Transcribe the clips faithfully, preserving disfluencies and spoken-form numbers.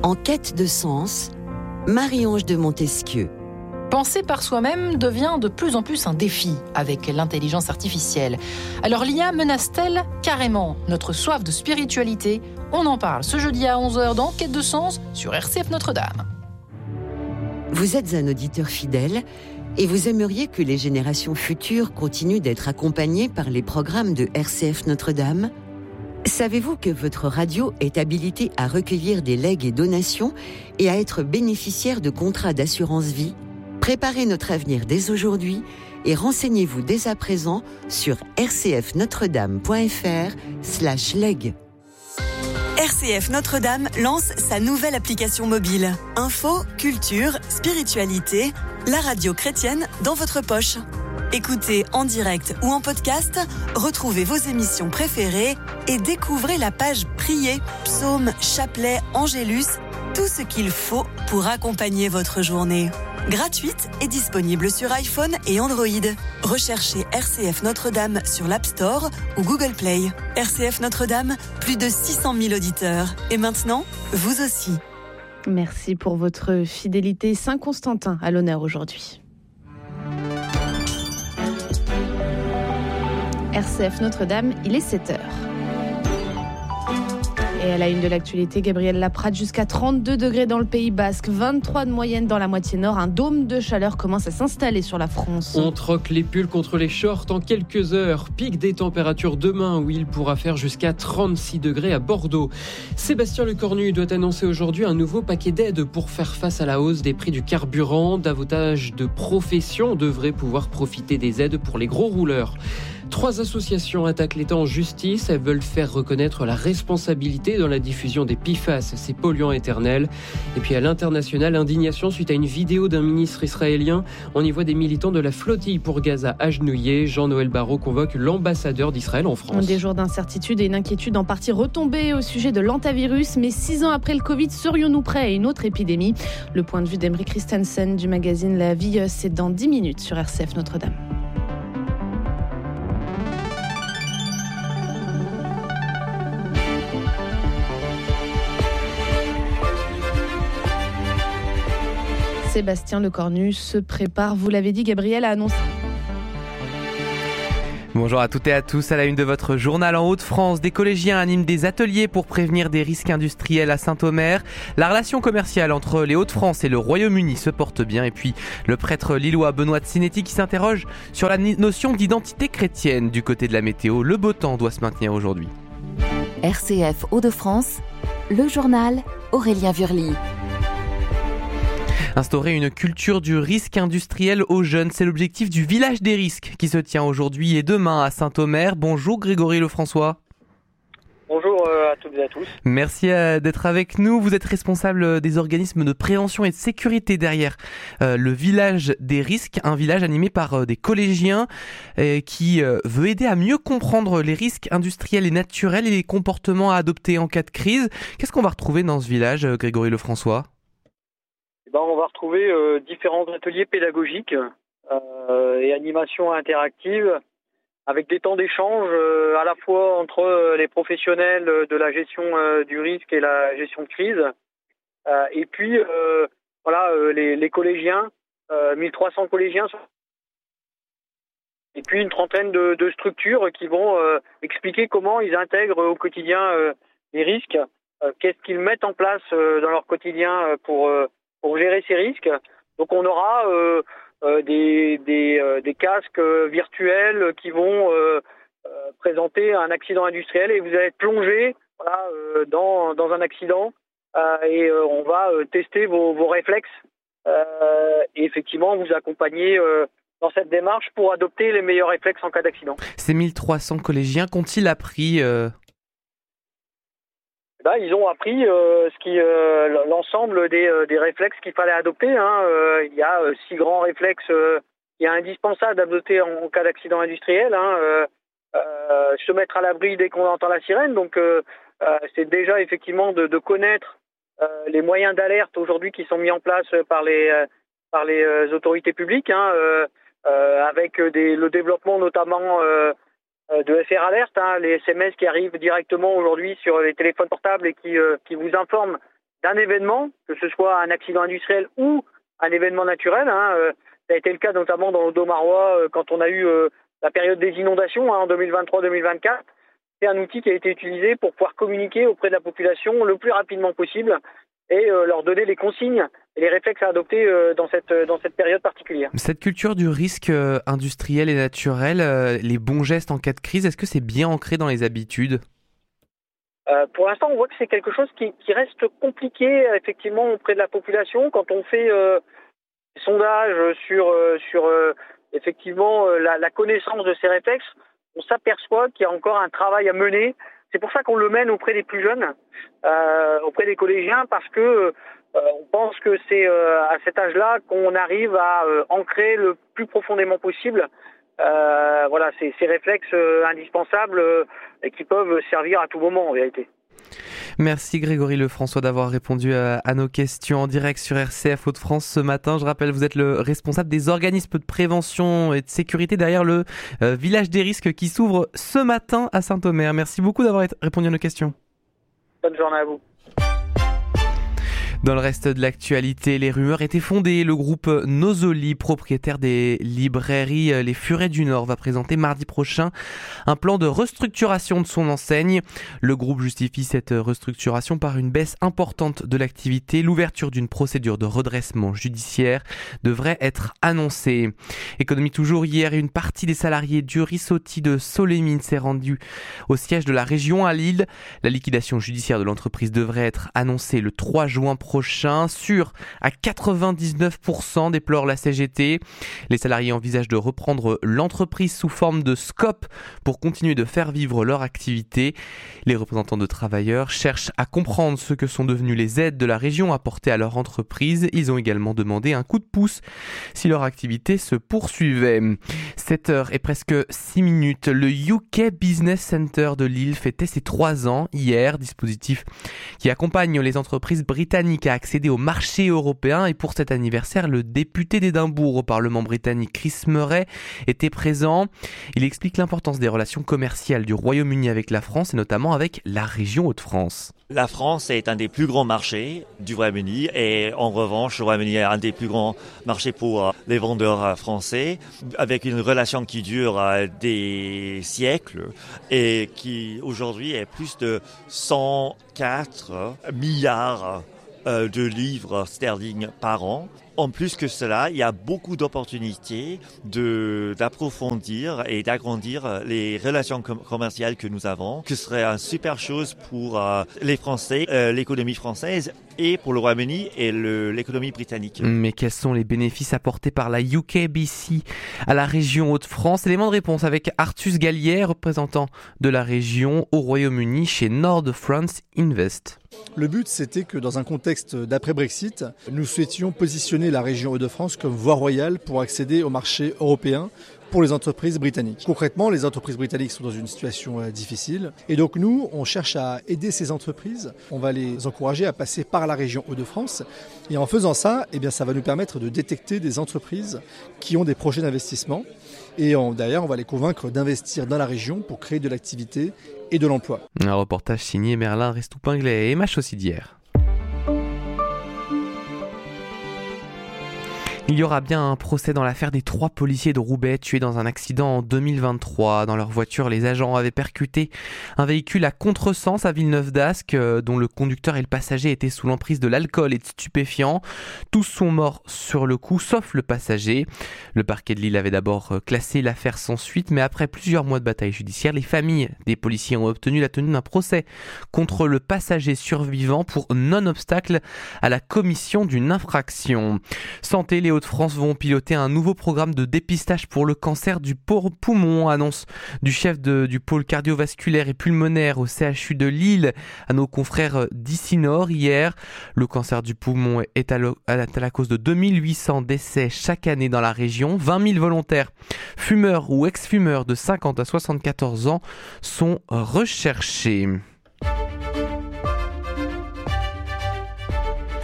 En quête de sens, Marie-Ange de Montesquieu. Penser par soi-même devient de plus en plus un défi avec l'intelligence artificielle. Alors l'I A menace-t-elle carrément notre soif de spiritualité ? On en parle ce jeudi à onze heures dans Quête de sens sur R C F Notre-Dame. Vous êtes un auditeur fidèle et vous aimeriez que les générations futures continuent d'être accompagnées par les programmes de R C F Notre-Dame ? Savez-vous que votre radio est habilitée à recueillir des legs et donations et à être bénéficiaire de contrats d'assurance vie ? Préparez notre avenir dès aujourd'hui et renseignez-vous dès à présent sur rcfnotredame.fr slash leg. R C F Notre-Dame lance sa nouvelle application mobile. Info, culture, spiritualité, la radio chrétienne dans votre poche. Écoutez en direct ou en podcast, retrouvez vos émissions préférées et découvrez la page Prier, Psaumes, Chapelet, Angélus, tout ce qu'il faut pour accompagner votre journée. Gratuite et disponible sur iPhone et Android. Recherchez R C F Notre-Dame sur l'App Store ou Google Play. R C F Notre-Dame, plus de six cent mille auditeurs. Et maintenant, vous aussi. Merci pour votre fidélité. Saint-Constantin à l'honneur aujourd'hui. R C F Notre-Dame, il est sept heures. Et à la une de l'actualité, Gabriel Laprade, jusqu'à trente-deux degrés dans le Pays Basque, vingt-trois de moyenne dans la moitié nord. Un dôme de chaleur commence à s'installer sur la France. On troque les pulls contre les shorts en quelques heures. Pic des températures demain où il pourra faire jusqu'à trente-six degrés à Bordeaux. Sébastien Lecornu doit annoncer aujourd'hui un nouveau paquet d'aides pour faire face à la hausse des prix du carburant. Davantage de professions devraient pouvoir profiter des aides pour les gros rouleurs. Trois associations attaquent l'État en justice. Elles veulent faire reconnaître la responsabilité dans la diffusion des P F A S, ces polluants éternels. Et puis à l'international, indignation suite à une vidéo d'un ministre israélien. On y voit des militants de la flottille pour Gaza agenouillés. Jean-Noël Barrot convoque l'ambassadeur d'Israël en France. Des jours d'incertitude et une inquiétude en partie retombée au sujet de l'antavirus. Mais six ans après le Covid, serions-nous prêts à une autre épidémie ? Le point de vue d'Emery Christensen du magazine La Vie, c'est dans dix minutes sur R C F Notre-Dame. Sébastien Lecornu se prépare, vous l'avez dit, Gabriel a annoncé. Bonjour à toutes et à tous. À la une de votre journal en Hauts-de-France, des collégiens animent des ateliers pour prévenir des risques industriels à Saint-Omer. La relation commerciale entre les Hauts-de-France et le Royaume-Uni se porte bien. Et puis le prêtre lillois Benoît de Sinetti qui s'interroge sur la notion d'identité chrétienne. Du côté de la météo, le beau temps doit se maintenir aujourd'hui. R C F Hauts-de-France, le journal Aurélien Vurly. Instaurer une culture du risque industriel aux jeunes, c'est l'objectif du village des risques qui se tient aujourd'hui et demain à Saint-Omer. Bonjour Grégory Lefrançois. Bonjour à toutes et à tous. Merci d'être avec nous. Vous êtes responsable des organismes de prévention et de sécurité derrière euh, le village des risques, un village animé par euh, des collégiens euh, qui euh, veut aider à mieux comprendre les risques industriels et naturels et les comportements à adopter en cas de crise. Qu'est-ce qu'on va retrouver dans ce village, Grégory Lefrançois ? Ben, on va retrouver euh, différents ateliers pédagogiques euh, et animations interactives avec des temps d'échange euh, à la fois entre euh, les professionnels de la gestion euh, du risque et la gestion de crise euh, et puis euh, voilà euh, les, les collégiens, euh, mille trois cents collégiens et puis une trentaine de, de structures qui vont euh, expliquer comment ils intègrent au quotidien euh, les risques, euh, qu'est-ce qu'ils mettent en place euh, dans leur quotidien pour euh, pour gérer ces risques. Donc on aura euh, euh, des, des, euh, des casques euh, virtuels qui vont euh, euh, présenter un accident industriel et vous allez être plongé voilà, euh, dans, dans un accident euh, et euh, on va euh, tester vos, vos réflexes euh, et effectivement vous accompagner euh, dans cette démarche pour adopter les meilleurs réflexes en cas d'accident. Ces mille trois cents collégiens qu'ont-ils appris euh... Ben, ils ont appris euh, ce qui, euh, l'ensemble des, euh, des réflexes qu'il fallait adopter. Hein. Euh, il y a euh, six grands réflexes euh, qui est indispensable d'adopter en, en cas d'accident industriel. Hein. Euh, euh, se mettre à l'abri dès qu'on entend la sirène. Donc, euh, euh, c'est déjà effectivement de, de connaître euh, les moyens d'alerte aujourd'hui qui sont mis en place par les, euh, par les euh, autorités publiques, hein, euh, euh, avec des, le développement notamment euh, de F R Alert, hein, les S M S qui arrivent directement aujourd'hui sur les téléphones portables et qui, euh, qui vous informent d'un événement, que ce soit un accident industriel ou un événement naturel. Hein. Euh, ça a été le cas notamment dans le Domarois euh, quand on a eu euh, la période des inondations hein, en deux mille vingt-trois deux mille vingt-quatre. C'est un outil qui a été utilisé pour pouvoir communiquer auprès de la population le plus rapidement possible et euh, leur donner les consignes et les réflexes à adopter euh, dans cette dans cette période particulière. Cette culture du risque euh, industriel et naturel, euh, les bons gestes en cas de crise, est-ce que c'est bien ancré dans les habitudes ? Euh, pour l'instant, on voit que c'est quelque chose qui, qui reste compliqué effectivement auprès de la population. Quand on fait euh, des sondages sur euh, sur euh, effectivement euh, la, la connaissance de ces réflexes, on s'aperçoit qu'il y a encore un travail à mener. C'est pour ça qu'on le mène auprès des plus jeunes, euh, auprès des collégiens, parce que euh, on pense que c'est euh, à cet âge-là qu'on arrive à euh, ancrer le plus profondément possible euh, voilà, ces, ces réflexes euh, indispensables euh, et qui peuvent servir à tout moment en vérité. Merci Grégory Lefrançois d'avoir répondu à, à nos questions en direct sur R C F Hauts-de-France ce matin. Je rappelle, vous êtes le responsable des organismes de prévention et de sécurité derrière le euh, village des risques qui s'ouvre ce matin à Saint-Omer. Merci beaucoup d'avoir répondu à nos questions. Bonne journée à vous. Dans le reste de l'actualité, les rumeurs étaient fondées. Le groupe Nosoli, propriétaire des librairies Les Furets du Nord, va présenter mardi prochain un plan de restructuration de son enseigne. Le groupe justifie cette restructuration par une baisse importante de l'activité. L'ouverture d'une procédure de redressement judiciaire devrait être annoncée. Économie toujours, hier, une partie des salariés du Rissotti de Solémine s'est rendue au siège de la région à Lille. La liquidation judiciaire de l'entreprise devrait être annoncée le trois juin prochain. Prochain, sûr à quatre-vingt-dix-neuf pour cent, déplore la C G T. Les salariés envisagent de reprendre l'entreprise sous forme de scope pour continuer de faire vivre leur activité. Les représentants de travailleurs cherchent à comprendre ce que sont devenues les aides de la région apportées à leur entreprise. Ils ont également demandé un coup de pouce si leur activité se poursuivait. sept heures et presque six minutes, le U K Business Center de Lille fêtait ses trois ans hier, dispositif qui accompagne les entreprises britanniques à accéder au marché européen. Et pour cet anniversaire, le député d'Édimbourg au Parlement britannique, Chris Murray, était présent. Il explique l'importance des relations commerciales du Royaume-Uni avec la France et notamment avec la région Hauts-de-France. La France est un des plus grands marchés du Royaume-Uni et en revanche, le Royaume-Uni est un des plus grands marchés pour les vendeurs français, avec une relation qui dure des siècles et qui aujourd'hui est plus de cent quatre milliards de livres sterling par an. En plus que cela, il y a beaucoup d'opportunités de, d'approfondir et d'agrandir les relations com- commerciales que nous avons, que ce serait une super chose pour euh, les Français, euh, l'économie française et pour le Royaume-Uni et le, l'économie britannique. Mais quels sont les bénéfices apportés par la U K B C à la région Hauts-de-France? Élément de réponse avec Artus Gallier, représentant de la région au Royaume-Uni chez Nord France Invest. Le but, c'était que dans un contexte d'après-Brexit, nous souhaitions positionner la région Hauts-de-France comme voie royale pour accéder au marché européen pour les entreprises britanniques. Concrètement, les entreprises britanniques sont dans une situation euh, difficile et donc nous, on cherche à aider ces entreprises. On va les encourager à passer par la région Hauts-de-France et en faisant ça, eh bien, ça va nous permettre de détecter des entreprises qui ont des projets d'investissement et on, d'ailleurs, on va les convaincre d'investir dans la région pour créer de l'activité et de l'emploi. Un reportage signé Merlin Restoupinglet et Emma Chaussidière. Il y aura bien un procès dans l'affaire des trois policiers de Roubaix tués dans un accident en deux mille vingt-trois. Dans leur voiture, les agents avaient percuté un véhicule à contresens à Villeneuve-d'Ascq, dont le conducteur et le passager étaient sous l'emprise de l'alcool et de stupéfiants. Tous sont morts sur le coup, sauf le passager. Le parquet de Lille avait d'abord classé l'affaire sans suite, mais après plusieurs mois de bataille judiciaire, les familles des policiers ont obtenu la tenue d'un procès contre le passager survivant pour non-obstacle à la commission d'une infraction. Santé, les Hauts-de-France vont piloter un nouveau programme de dépistage pour le cancer du poumon, annonce du chef de, du pôle cardiovasculaire et pulmonaire au C H U de Lille à nos confrères d'Ici Nord hier. Le cancer du poumon est à, le, à la cause de deux mille huit cents décès chaque année dans la région. vingt mille volontaires, fumeurs ou ex-fumeurs de cinquante à soixante-quatorze ans sont recherchés.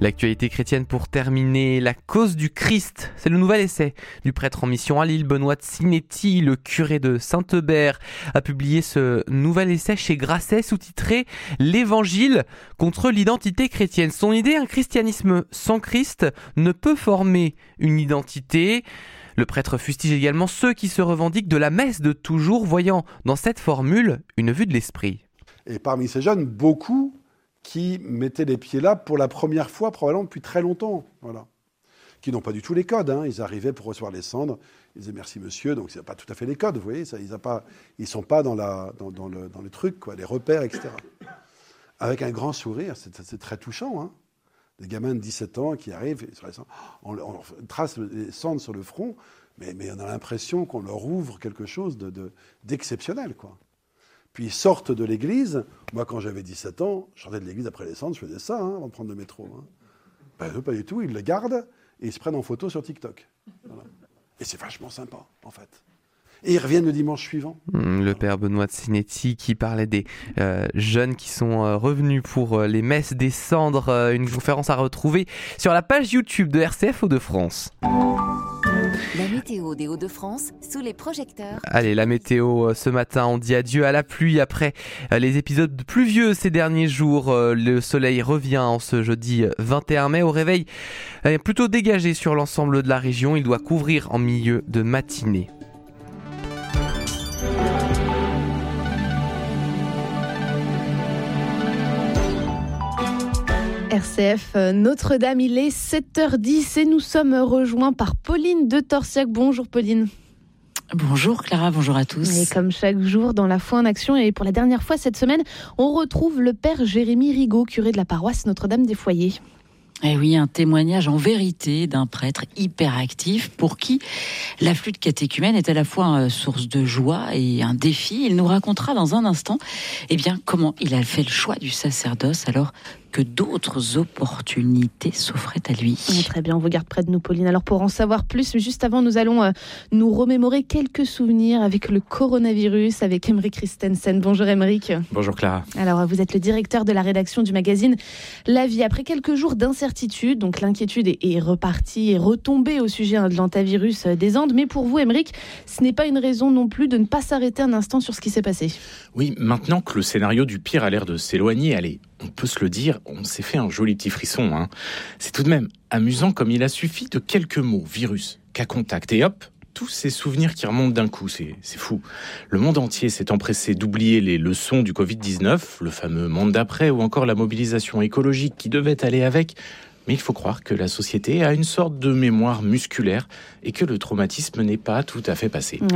L'actualité chrétienne pour terminer, la cause du Christ. C'est le nouvel essai du prêtre en mission à Lille, Benoît Sinetti. Le curé de Saint-Eubert a publié ce nouvel essai chez Grasset sous-titré « L'Évangile contre l'identité chrétienne ». Son idée, un christianisme sans Christ ne peut former une identité. Le prêtre fustige également ceux qui se revendiquent de la messe de toujours, voyant dans cette formule une vue de l'esprit. Et parmi ces jeunes, beaucoup qui mettaient les pieds là pour la première fois, probablement depuis très longtemps, voilà. Qui n'ont pas du tout les codes. Hein. Ils arrivaient pour recevoir les cendres, ils disaient merci monsieur, donc ils n'ont pas tout à fait les codes, vous voyez, ça, ils ne sont pas dans, la, dans, dans, le, dans le truc, quoi, les repères, et cetera. Avec un grand sourire, c'est, c'est très touchant. Hein. Des gamins de dix-sept ans qui arrivent, sur les cendres, on, on trace les cendres sur le front, mais, mais on a l'impression qu'on leur ouvre quelque chose de, de, d'exceptionnel, quoi. Puis ils sortent de l'église. Moi, quand j'avais dix-sept ans, je sortais de l'église après les cendres, je faisais ça, hein, avant de prendre le métro. Hein. Ben, eux, pas du tout, ils le gardent et ils se prennent en photo sur TikTok. Voilà. Et c'est vachement sympa, en fait. Et ils reviennent le dimanche suivant. Le père Benoît Sinetti qui parlait des euh, jeunes qui sont euh, revenus pour euh, les messes des cendres. Euh, une conférence à retrouver sur la page YouTube de R C F Hauts-de-France. La météo des Hauts-de-France sous les projecteurs. Allez, la météo ce matin, on dit adieu à la pluie après les épisodes pluvieux ces derniers jours. Le soleil revient en ce jeudi vingt et un mai. Au réveil, plutôt dégagé sur l'ensemble de la région. Il doit couvrir en milieu de matinée. R C F Notre-Dame, il est sept heures dix et nous sommes rejoints par Pauline de Torsiac. Bonjour Pauline. Bonjour Clara, bonjour à tous. Et comme chaque jour dans la foi en action, et pour la dernière fois cette semaine, on retrouve le père Jérémy Rigaud, curé de la paroisse Notre-Dame des Foyers. Eh oui, un témoignage en vérité d'un prêtre hyper actif pour qui l'afflux de catéchumènes est à la fois source de joie et un défi. Il nous racontera dans un instant eh bien, comment il a fait le choix du sacerdoce alors que d'autres opportunités s'offraient à lui. Très bien, on vous garde près de nous, Pauline. Alors pour en savoir plus, juste avant, nous allons euh, nous remémorer quelques souvenirs avec le coronavirus, avec Aymeric Christensen. Bonjour Aymeric. Bonjour Clara. Alors vous êtes le directeur de la rédaction du magazine La Vie. Après quelques jours d'incertitude, donc l'inquiétude est, est repartie et retombée au sujet hein, de l'hantavirus des Andes. Mais pour vous, Aymeric, ce n'est pas une raison non plus de ne pas s'arrêter un instant sur ce qui s'est passé. Oui, maintenant que le scénario du pire a l'air de s'éloigner, allez, on peut se le dire, on s'est fait un joli petit frisson. Hein. C'est tout de même amusant comme il a suffi de quelques mots, virus, cas contact, et hop, tous ces souvenirs qui remontent d'un coup, c'est, c'est fou. Le monde entier s'est empressé d'oublier les leçons du covid dix-neuf, le fameux monde d'après, ou encore la mobilisation écologique qui devait aller avec. Mais il faut croire que la société a une sorte de mémoire musculaire et que le traumatisme n'est pas tout à fait passé.